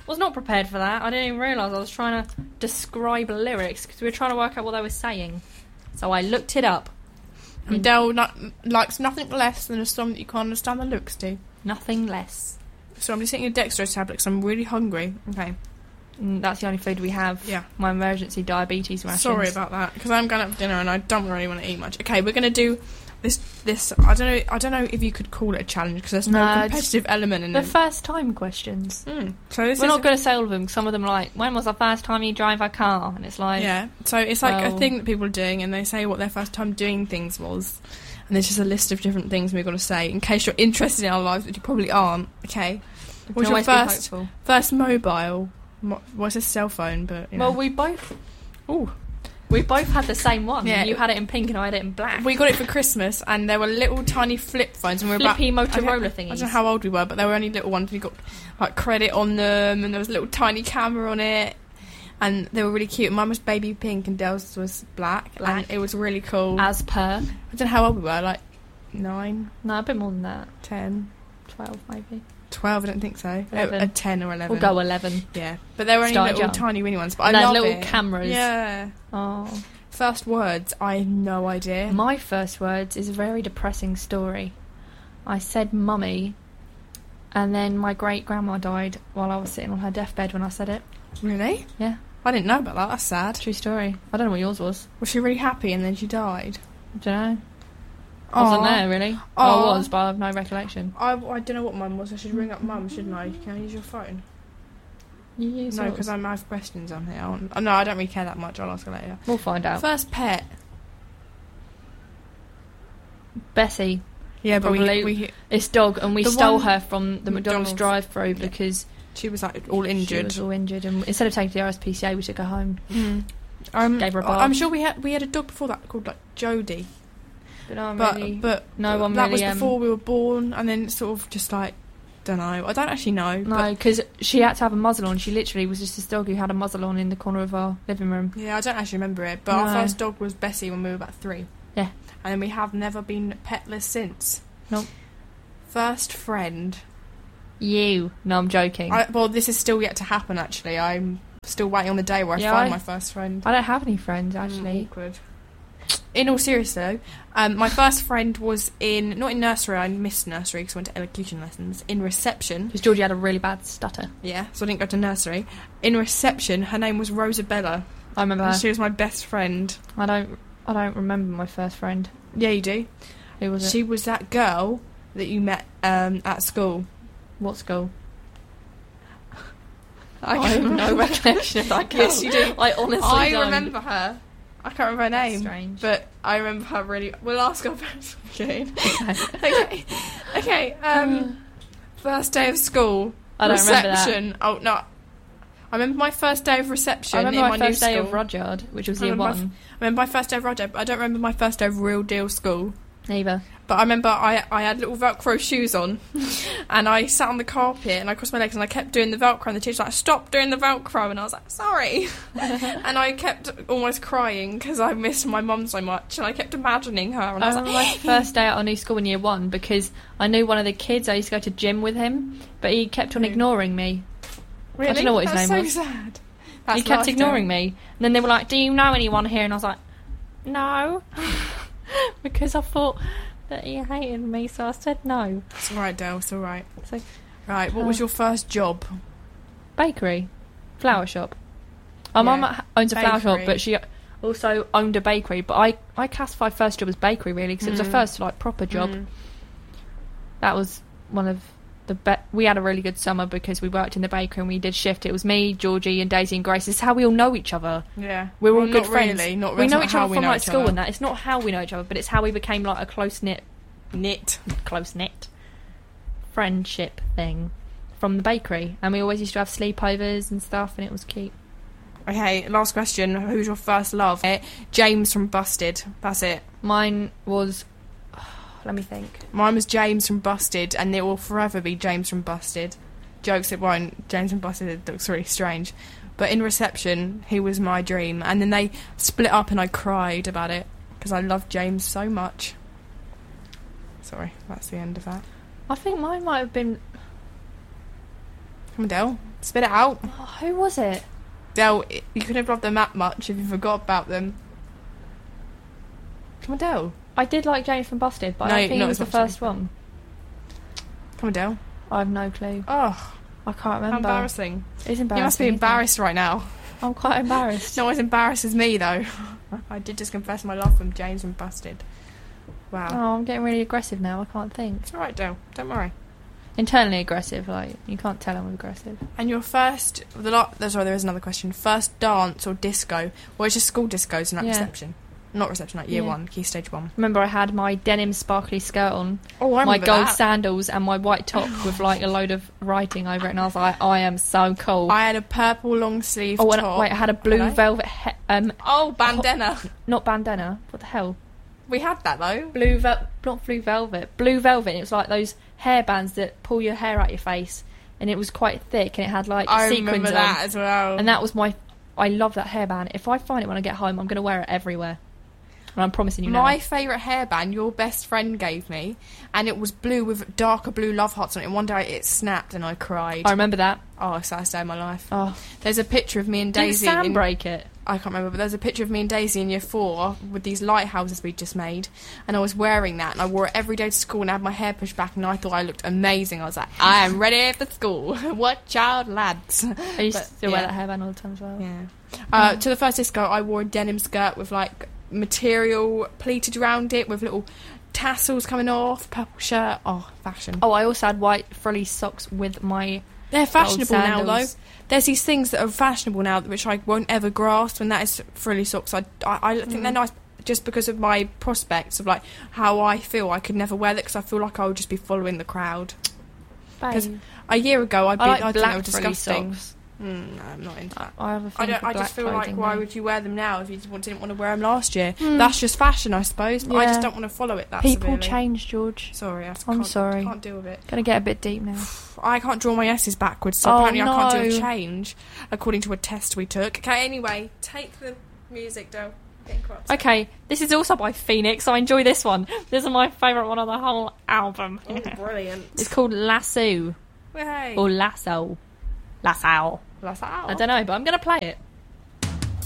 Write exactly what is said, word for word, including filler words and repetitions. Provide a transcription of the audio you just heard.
was not prepared for that. I didn't even realise I was trying to describe lyrics because we were trying to work out what they were saying. So I looked it up. And Del not, likes nothing less than a song that you can't understand the lyrics to. Nothing less. So I'm just eating a dextrose tablet because I'm really hungry. Okay. Mm, that's the only food we have. Yeah. My emergency diabetes rations. Sorry about that, because I'm going out for dinner and I don't really want to eat much. Okay, we're going to do this. This I don't know. I don't know if you could call it a challenge because there's no, No, competitive element in The it. first time questions. Mm. So this We're is not going to say all of them. Some of them are like, when was the first time you drove a car? And it's like... Yeah. So it's like well, a thing that people are doing and they say what their first time doing things was. And there's just a list of different things we've got to say in case you're interested in our lives, which you probably aren't. Okay. What's your first, first mobile? Mo- what's a cell phone? But you know. Well, we both... Ooh. We both had the same one. Yeah. You had it in pink and I had it in black. We got it for Christmas, and there were little tiny flip phones, and we were Flippy about, Motorola I don't, thingies. I don't know how old we were, but they were only little ones. We got like credit on them, and there was a little tiny camera on it, and they were really cute. Mine was baby pink, and Dell's was black, Black. and it was really cool. As per. I don't know how old we were, like nine, No, a bit more than that. ten, twelve, maybe. twelve. I don't think so. eleven. A, a ten or eleven. We'll go eleven. Yeah, but they were only Start little young. tiny weeny ones. But And I they had love little it. cameras. Yeah. Oh. First words, I had no idea. My first words is a very depressing story. I said mummy, and then my great-grandma died while I was sitting on her deathbed when I said it. Really? Yeah. I didn't know about that. That's sad. True story. I don't know what yours was. Was she really happy and then she died? I don't know. I wasn't Aw. there, really. Aw. I was, but I have no recollection. I, I don't know what mine was. I should ring up mum, shouldn't I? Can I use your phone? You use No, yours. because I have questions on here. I want, oh, no, I don't really care that much. I'll ask her later. We'll find out. First pet. Bessie. Yeah, but Probably. we, we This dog, and we The stole one- her from the McDonald's, McDonald's. drive-through Yeah. because she was like all she injured. was all injured, and instead of taking her to the R S P C A, we took her home. Mm. Um, Gave her a bath. I'm sure we had we had a dog before that called like Jodie, But no one but really... but no one that really, was um, before we were born, and then sort of just like don't know. I don't actually know. No, because she had to have a muzzle on. She literally was just this dog who had a muzzle on in the corner of our living room. But, yeah, I don't actually remember it. But our No. first dog was Bessie when we were about three. Yeah. And then we have never been petless since. Nope. First friend. You. No, I'm joking. I, I, well, this is still yet to happen, actually. I'm still waiting on the day where Yeah, I find I- my first friend. don't have any friends, Mm, actually. awkward. In all seriousness, though, um, my first friend was in, not in nursery, I missed nursery because I went to elocution lessons. In reception. Because Georgie had a really bad stutter. Yeah, so I didn't go to nursery. In reception, her name was Rosabella. I remember her. And she was my best friend. I don't I don't remember my first friend. Yeah, you do. Who was it? She was that girl that you met um, at school. What school? I, I have no recollection of that girl. Yes, you do. I honestly I don't. remember her. I can't remember her That's name. strange. But I remember her really... We'll ask her first. Okay. Okay. okay. Okay. Um, first day of school. I don't remember that. reception. Oh, no. I remember my first day of reception I remember in my, my, first new day school. of Rudyard, which was I year remember my one. I remember my first day of Rudyard, but I don't remember my first day of real deal school. Neither. But I remember I I had little Velcro shoes on, and I sat on the carpet and I crossed my legs and I kept doing the Velcro, and the teacher was like, "Stop doing the Velcro," and I was like, "Sorry," and I kept almost crying because I missed my mum so much, and I kept imagining her, and I I was remember like, my first day at our new school in year one because I knew one of the kids. I used to go to gym with him, but he kept on Who? ignoring me. "Really? I don't know what his That's name so was. sad." That's he kept life, ignoring though. me. And then they were like, "Do you know anyone here?" And I was like, "No," because I thought that he hated me, so I said no. It's all right, Dale. It's all right. So, Right. What was Uh, your first job? bakery, flower shop. My Yeah, mum owns a flower shop, bakery. but she also owned a bakery. But I, I classify first job as bakery really because it was the Mm. first like proper job. Mm. That was one of the be- we had a really good summer because we worked in the bakery and we did shift. It was me, Georgie, and Daisy and Grace. This is how we all know each other. Yeah. We're all Well, good not friends. Really. Not we that's know not each how other we from know like each school other. and that. It's not how we know each other, but it's how we became like a close knit, Knit. close knit friendship thing from the bakery. And we always used to have sleepovers and stuff, and it was cute. Okay, last question. Who's your first love? Eh, James from Busted. That's it. Mine was. Let me think. Mine was James from Busted, and it will forever be James from Busted. Jokes it won't. James from Busted, it looks really strange. But in reception, he was my dream. And then they split up and I cried about it because I loved James so much. Sorry, that's the end of that. I think mine might have been. Come on, Del. Spit it out. Oh, who was it? Del, you couldn't have loved them that much if you forgot about them. Come on, Del. I did like James from Busted, but No, I don't think not he was as the much first one. Come on, Del. I have no clue. Oh, I can't how remember. embarrassing. It's embarrassing. You must be isn't it? embarrassed right now. I'm quite embarrassed. No one as embarrassed as me, though. I did just confess my love from James from Busted. Wow. Oh, I'm getting really aggressive now. I can't think. It's alright, Del. Don't worry. Internally aggressive, like, you can't tell I'm aggressive. And your first... The lot, sorry, there is another question. First dance or disco? Well, it's just school discos and like Yeah. reception. Not reception, like year Yeah. one, key stage one. Remember, I had my denim sparkly skirt on, Oh, I my remember gold that. sandals, and my white top with like a load of writing over it, and I was like, I am so cool. I had a purple long sleeve oh, and, top. wait, I had a blue Hello? velvet, he- um, Oh, bandana. not bandana. What the hell? We had that, though. Blue vel- not blue velvet, blue velvet. And it was like those hairbands that pull your hair out your face, and it was quite thick, and it had like I sequins remember on. that as well. And that was my. I love that hairband. If I find it when I get home, I'm going to wear it everywhere. And I'm promising you now. My favourite hairband, your best friend gave me, and it was blue with darker blue love hearts on it. And one day it snapped and I cried. I remember that. Oh, it's the saddest day of my life. Oh, There's a picture of me and did Daisy. Sam in, break it? I can't remember, but there's a picture of me and Daisy in year four with these lighthouses we'd just made, and I was wearing that, and I wore it every day to school, and I had my hair pushed back, and I thought I looked amazing. I was like, I am ready for school. Watch out, lads. I used But, to still wear yeah. that hairband all the time as well. Yeah. Uh, to the first disco, I wore a denim skirt with like material pleated around it with little tassels coming off, purple shirt. Oh, fashion. Oh, I also had white frilly socks with my. They're fashionable now, though. sandals. There's these things that are fashionable now, which I won't ever grasp, and that is frilly socks. I, I, I think Mm. they're nice just because of my prospects of like how I feel. I could never wear that because I feel like I would just be following the crowd. Because Babe. a year ago, I'd be, I like I think they were black frilly disgusting. socks. Mm, no, I'm not into that. I have a I thing don't. for I black just feel like, clothing, why though. would you wear them now if you didn't want, didn't want to wear them last year? Hmm. That's just fashion, I suppose. But I Yeah. just don't want to follow it that People severely. change, George. Sorry, I just I'm can't, sorry. can't deal with it. Gonna get a bit deep now. I can't draw my S's backwards, so Oh, apparently I can't do a no. change, according to a test we took. Okay, anyway, take the music, Del. Getting quite upset. Okay, this is also by Phoenix. I enjoy this one. This is my favourite one of the whole album. Oh, brilliant. It's called Lasso Hey. or Lasso. Lasso. That's out. I don't know, but I'm gonna play it.